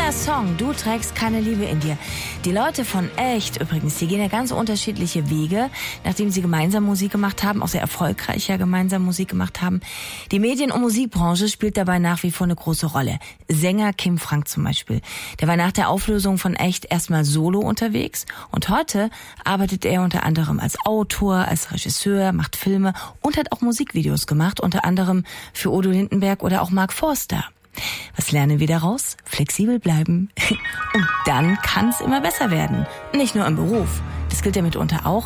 Neuer Song, Du trägst keine Liebe in dir. Die Leute von Echt übrigens, die gehen ja ganz unterschiedliche Wege, nachdem sie gemeinsam Musik gemacht haben, auch sehr erfolgreich ja gemeinsam Musik gemacht haben. Die Medien- und Musikbranche spielt dabei nach wie vor eine große Rolle. Sänger Kim Frank zum Beispiel. Der war nach der Auflösung von Echt erstmal solo unterwegs und heute arbeitet er unter anderem als Autor, als Regisseur, macht Filme und hat auch Musikvideos gemacht, unter anderem für Udo Lindenberg oder auch Mark Forster. Was lernen wir daraus? Flexibel bleiben. Und dann kann es immer besser werden. Nicht nur im Beruf. Das gilt ja mitunter auch